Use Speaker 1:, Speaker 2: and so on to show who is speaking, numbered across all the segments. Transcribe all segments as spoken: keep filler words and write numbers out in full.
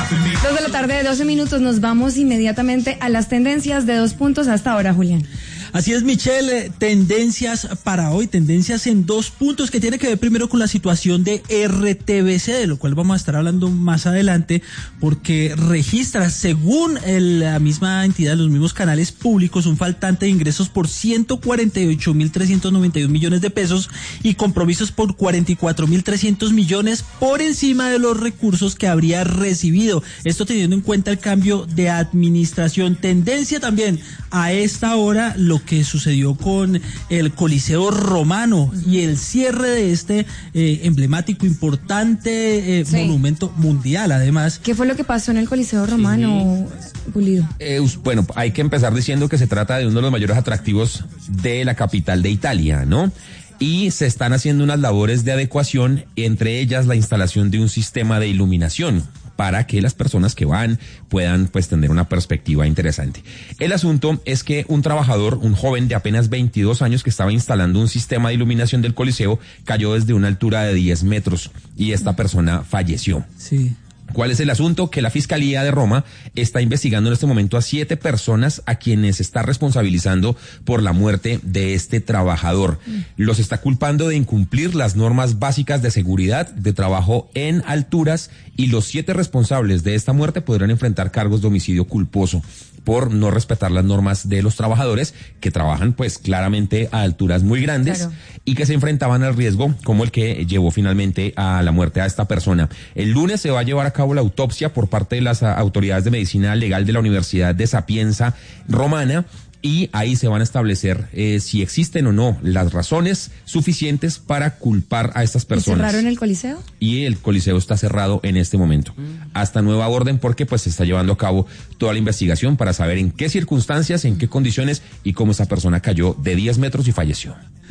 Speaker 1: Dos de la tarde, doce minutos, nos vamos inmediatamente a las tendencias de dos puntos hasta ahora, Julián.
Speaker 2: Así es, Michelle, tendencias para hoy, tendencias en dos puntos que tiene que ver primero con la situación de R T V C, de lo cual vamos a estar hablando más adelante, porque registra, según el, la misma entidad, los mismos canales públicos, un faltante de ingresos por ciento cuarenta y ocho mil trescientos noventa y un millones de pesos y compromisos por cuarenta y cuatro mil trescientos millones por encima de los recursos que habría recibido. Esto teniendo en cuenta el cambio de administración. Tendencia también a esta hora lo que sucedió con el Coliseo Romano y el cierre de este eh, emblemático, importante eh, sí. monumento mundial, además.
Speaker 1: ¿Qué fue lo que pasó en el Coliseo Romano, sí. Pulido?
Speaker 3: Eh, bueno, hay que empezar diciendo que se trata de uno de los mayores atractivos de la capital de Italia, ¿no? Y se están haciendo unas labores de adecuación, entre ellas la instalación de un sistema de iluminación para que las personas que van puedan pues tener una perspectiva interesante. El asunto es que un trabajador, un joven de apenas veintidós años que estaba instalando un sistema de iluminación del Coliseo, cayó desde una altura de diez metros y esta persona falleció.
Speaker 2: Sí.
Speaker 3: ¿Cuál es el asunto? Que la Fiscalía de Roma está investigando en este momento a siete personas a quienes está responsabilizando por la muerte de este trabajador. Los está culpando de incumplir las normas básicas de seguridad de trabajo en alturas y los siete responsables de esta muerte podrán enfrentar cargos de homicidio culposo por no respetar las normas de los trabajadores que trabajan pues claramente a alturas muy grandes, claro, y que se enfrentaban al riesgo como el que llevó finalmente a la muerte a esta persona. El lunes se va a llevar a cabo la autopsia por parte de las autoridades de medicina legal de la Universidad de Sapienza Romana y ahí se van a establecer eh, si existen o no las razones suficientes para culpar a estas personas.
Speaker 1: ¿Y cerraron el Coliseo?
Speaker 3: Y el Coliseo está cerrado en este momento, mm. hasta nueva orden, porque pues se está llevando a cabo toda la investigación para saber en qué circunstancias, en qué condiciones y cómo esta persona cayó de diez metros y falleció.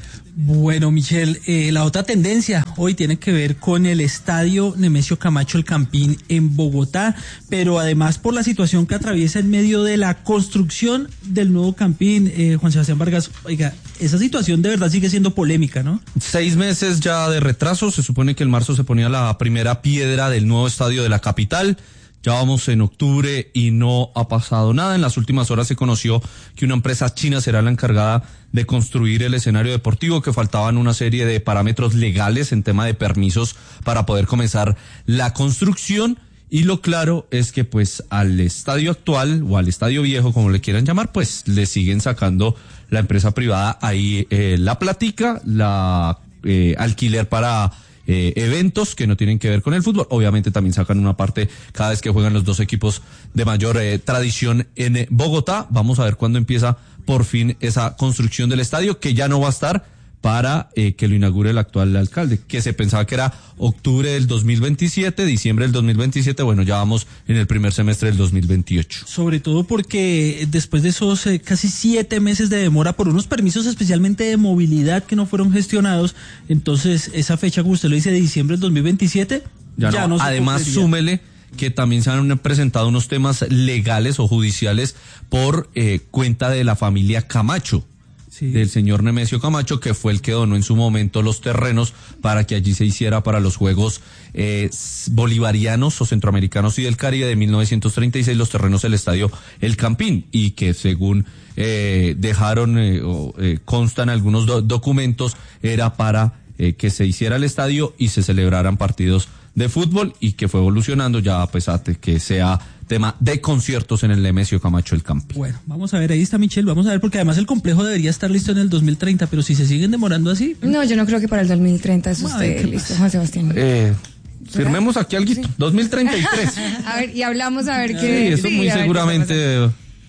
Speaker 2: Bueno, Michelle, eh, la otra tendencia hoy tiene que ver con el estadio Nemesio Camacho El Campín en Bogotá, pero además por la situación que atraviesa en medio de la construcción del nuevo Campín. eh, Juan Sebastián Vargas, oiga, esa situación de verdad sigue siendo polémica, ¿no?
Speaker 4: Seis meses ya de retraso, se supone que en marzo se ponía la primera piedra del nuevo estadio de la capital. Ya vamos en octubre y no ha pasado nada. En las últimas horas se conoció que una empresa china será la encargada de construir el escenario deportivo, que faltaban una serie de parámetros legales en tema de permisos para poder comenzar la construcción. Y lo claro es que pues al estadio actual o al estadio viejo, como le quieran llamar, pues le siguen sacando la empresa privada ahí eh, la platica, la eh, alquiler para Eh, eventos que no tienen que ver con el fútbol. Obviamente también sacan una parte cada vez que juegan los dos equipos de mayor eh, tradición en eh, Bogotá. Vamos a ver cuándo empieza por fin esa construcción del estadio, que ya no va a estar para eh, que lo inaugure el actual alcalde, que se pensaba que era octubre del dos mil veintisiete, diciembre del dos mil veintisiete, bueno, ya vamos en el primer semestre del dos mil veintiocho.
Speaker 2: Sobre todo porque después de esos eh, casi siete meses de demora por unos permisos especialmente de movilidad que no fueron gestionados, entonces esa fecha, como usted lo dice, de diciembre del dos mil veintisiete,
Speaker 4: ya, ya no. no Además, súmele que también se han presentado unos temas legales o judiciales por eh, cuenta de la familia Camacho. Sí. Del señor Nemesio Camacho, que fue el que donó en su momento los terrenos para que allí se hiciera para los Juegos eh, Bolivarianos o Centroamericanos y del Caribe de mil novecientos treinta y seis los terrenos del estadio El Campín, y que según eh, dejaron, eh, o, eh, constan algunos do- documentos, era para eh, que se hiciera el estadio y se celebraran partidos de fútbol, y que fue evolucionando ya a pesar de que sea tema de conciertos en el Nemesio Camacho El Campín.
Speaker 2: Bueno, vamos a ver, ahí está Michelle, vamos a ver, porque además el complejo debería estar listo en el dos mil treinta, pero si se siguen demorando así...
Speaker 1: No, yo no creo que para el dos mil treinta eso esté listo, Juan Sebastián.
Speaker 4: Eh, firmemos aquí algo, sí. dos mil treinta y tres.
Speaker 1: A ver, y hablamos a ver
Speaker 4: sí,
Speaker 1: qué...
Speaker 4: Eso sí, muy seguramente...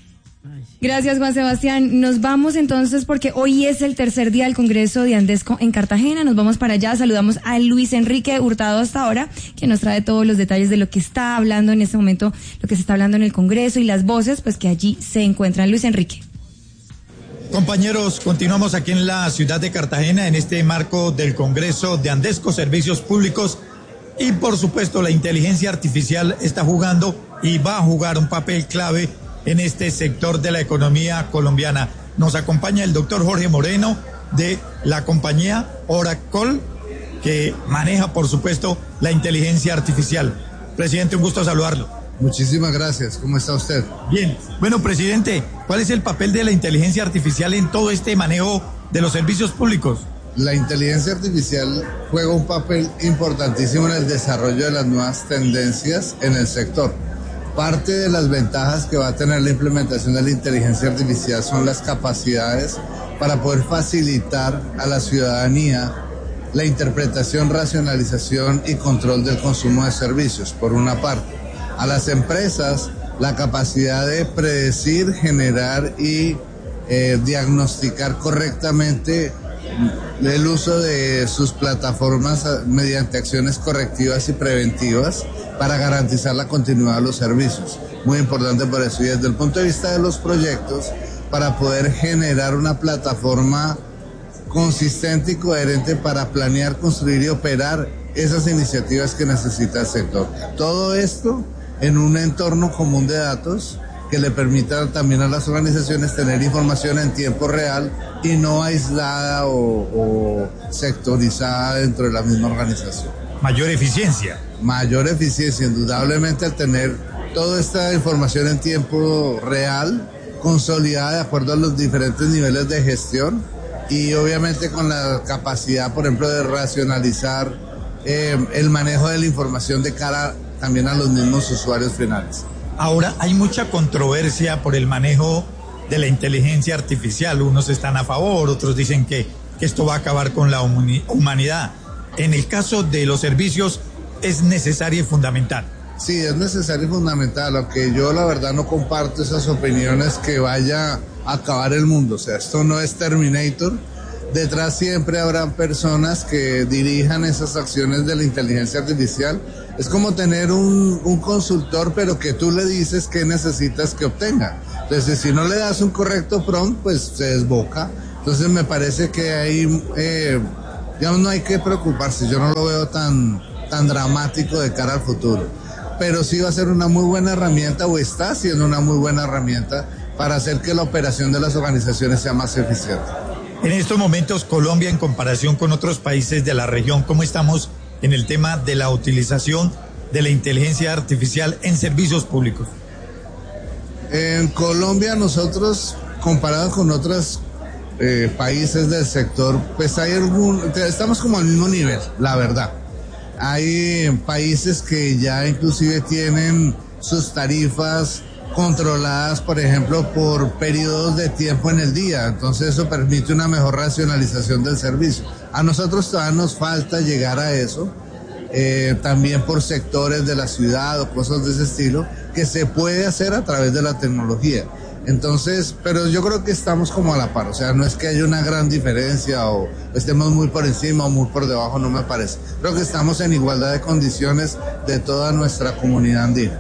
Speaker 1: Gracias, Juan Sebastián. Nos vamos entonces porque hoy es el tercer día del Congreso de Andesco en Cartagena. Nos vamos para allá. Saludamos a Luis Enrique Hurtado hasta ahora, que nos trae todos los detalles de lo que está hablando en este momento, lo que se está hablando en el Congreso y las voces pues que allí se encuentran. Luis Enrique.
Speaker 5: Compañeros, continuamos aquí en la ciudad de Cartagena en este marco del Congreso de Andesco, Servicios Públicos, y por supuesto la inteligencia artificial está jugando y va a jugar un papel clave en este sector de la economía colombiana. Nos acompaña el doctor Jorge Moreno de la compañía Oracle, que maneja, por supuesto, la inteligencia artificial. Presidente, un gusto saludarlo.
Speaker 6: Muchísimas gracias. ¿Cómo está usted?
Speaker 5: Bien. Bueno, presidente, ¿cuál es el papel de la inteligencia artificial en todo este manejo de los servicios públicos?
Speaker 6: La inteligencia artificial juega un papel importantísimo en el desarrollo de las nuevas tendencias en el sector. Parte de las ventajas que va a tener la implementación de la inteligencia artificial son las capacidades para poder facilitar a la ciudadanía la interpretación, racionalización y control del consumo de servicios, por una parte. A las empresas, la capacidad de predecir, generar y eh, diagnosticar correctamente el uso de sus plataformas mediante acciones correctivas y preventivas para garantizar la continuidad de los servicios. Muy importante por eso. Y desde el punto de vista de los proyectos, para poder generar una plataforma consistente y coherente para planear, construir y operar esas iniciativas que necesita el sector. Todo esto en un entorno común de datos que le permita también a las organizaciones tener información en tiempo real y no aislada o, o sectorizada dentro de la misma organización.
Speaker 5: Mayor eficiencia.
Speaker 6: Mayor eficiencia, indudablemente, al tener toda esta información en tiempo real, consolidada de acuerdo a los diferentes niveles de gestión y obviamente con la capacidad, por ejemplo, de racionalizar eh, el manejo de la información de cara también a los mismos usuarios finales.
Speaker 5: Ahora hay mucha controversia por el manejo de la inteligencia artificial. Unos están a favor, otros dicen que, que esto va a acabar con la humanidad. En el caso de los servicios es necesario y fundamental.
Speaker 6: Sí, es necesario y fundamental, aunque yo la verdad no comparto esas opiniones que vaya a acabar el mundo. O sea, esto no es Terminator. Detrás siempre habrán personas que dirijan esas acciones de la inteligencia artificial. Es como tener un, un consultor, pero que tú le dices qué necesitas que obtenga. Entonces, si no le das un correcto prompt, pues se desboca. Entonces, me parece que ahí, eh, digamos, no hay que preocuparse. Yo no lo veo tan, tan dramático de cara al futuro. Pero sí va a ser una muy buena herramienta, o está siendo una muy buena herramienta, para hacer que la operación de las organizaciones sea más eficiente.
Speaker 5: En estos momentos, Colombia, en comparación con otros países de la región, ¿cómo estamos en el tema de la utilización de la inteligencia artificial en servicios públicos?
Speaker 6: En Colombia, nosotros, comparado con otros eh, países del sector, pues hay algún, estamos como al mismo nivel, la verdad. Hay países que ya inclusive tienen sus tarifas controladas, por ejemplo, por periodos de tiempo en el día. Entonces eso permite una mejor racionalización del servicio. A nosotros todavía nos falta llegar a eso, eh, también por sectores de la ciudad o cosas de ese estilo, que se puede hacer a través de la tecnología. Entonces, pero yo creo que estamos como a la par, o sea, no es que haya una gran diferencia o estemos muy por encima o muy por debajo, no me parece. Creo que estamos en igualdad de condiciones de toda nuestra comunidad andina.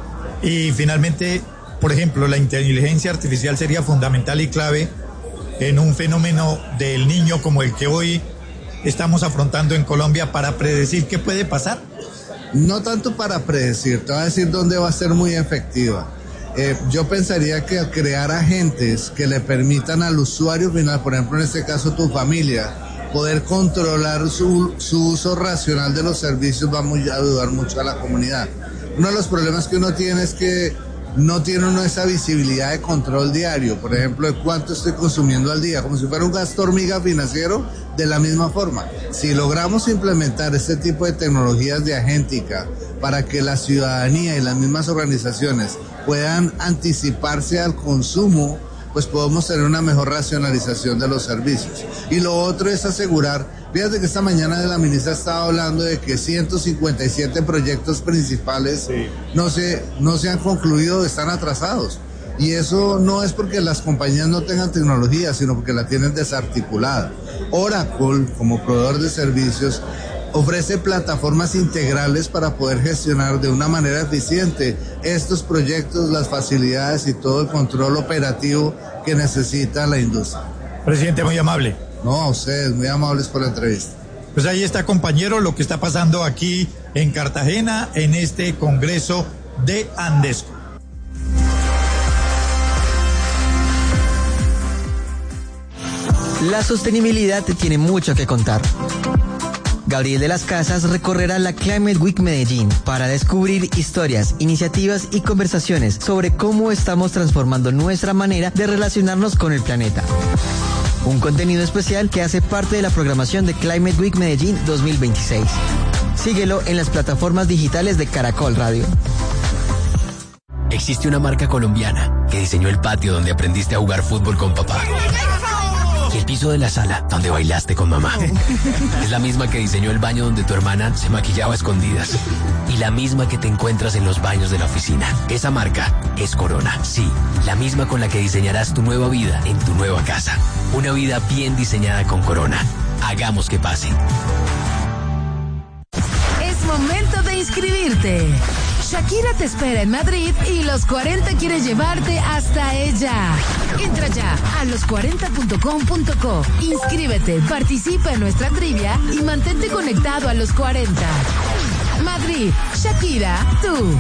Speaker 5: Y finalmente, por ejemplo, la inteligencia artificial sería fundamental y clave en un fenómeno del niño como el que hoy estamos afrontando en Colombia para predecir qué puede pasar.
Speaker 6: No tanto para predecir, te voy a decir dónde va a ser muy efectiva. Eh, yo pensaría que al crear agentes que le permitan al usuario final, por ejemplo en este caso tu familia, poder controlar su, su uso racional de los servicios va muy, a ayudar mucho a la comunidad. Uno de los problemas que uno tiene es que no tiene uno esa visibilidad de control diario, por ejemplo, de cuánto estoy consumiendo al día, como si fuera un gasto hormiga financiero, de la misma forma. Si logramos implementar este tipo de tecnologías de agéntica para que la ciudadanía y las mismas organizaciones puedan anticiparse al consumo, pues podemos tener una mejor racionalización de los servicios. Y lo otro es asegurar, fíjate que esta mañana la ministra estaba hablando de que ciento cincuenta y siete proyectos principales sí. no se, no se han concluido, están atrasados. Y eso no es porque las compañías no tengan tecnología, sino porque la tienen desarticulada. Oracle, como proveedor de servicios, ofrece plataformas integrales para poder gestionar de una manera eficiente estos proyectos, las facilidades y todo el control operativo que necesita la industria.
Speaker 5: Presidente, muy amable.
Speaker 6: No, a ustedes, muy amables por la entrevista.
Speaker 5: Pues ahí está, compañero, lo que está pasando aquí en Cartagena en este Congreso de Andesco.
Speaker 7: La sostenibilidad te tiene mucho que contar. Gabriel de las Casas recorrerá la Climate Week Medellín para descubrir historias, iniciativas y conversaciones sobre cómo estamos transformando nuestra manera de relacionarnos con el planeta. Un contenido especial que hace parte de la programación de Climate Week Medellín dos mil veintiséis. Síguelo en las plataformas digitales de Caracol Radio.
Speaker 8: Existe una marca colombiana que diseñó el patio donde aprendiste a jugar fútbol con papá. Y el piso de la sala donde bailaste con mamá. Es la misma que diseñó el baño donde tu hermana se maquillaba a escondidas. Y la misma que te encuentras en los baños de la oficina. Esa marca es Corona. Sí, la misma con la que diseñarás tu nueva vida en tu nueva casa. Una vida bien diseñada con Corona. Hagamos que pase.
Speaker 9: Es momento de inscribirte. Shakira te espera en Madrid y Los cuarenta quiere llevarte hasta ella. Entra ya a los cuarenta punto com punto co. Inscríbete, participa en nuestra trivia y mantente conectado a Los cuarenta. Madrid, Shakira, tú.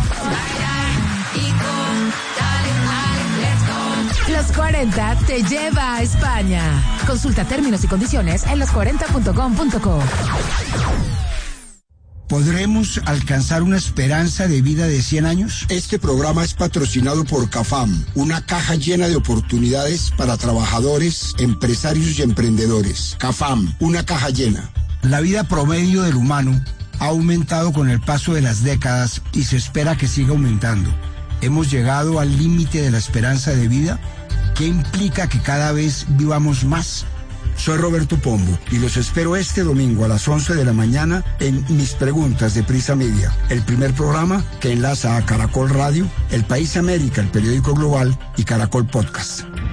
Speaker 9: Los cuarenta te lleva a España. Consulta términos y condiciones en los cuarenta punto com punto co.
Speaker 10: ¿Podremos alcanzar una esperanza de vida de cien años?
Speaker 11: Este programa es patrocinado por CAFAM, una caja llena de oportunidades para trabajadores, empresarios y emprendedores. CAFAM, una caja llena.
Speaker 10: La vida promedio del humano ha aumentado con el paso de las décadas y se espera que siga aumentando. ¿Hemos llegado al límite de la esperanza de vida? ¿Qué implica que cada vez vivamos más?
Speaker 11: Soy Roberto Pombo y los espero este domingo a las once de la mañana en Mis Preguntas de Prisa Media, el primer programa que enlaza a Caracol Radio, El País América, el periódico global, y Caracol Podcast.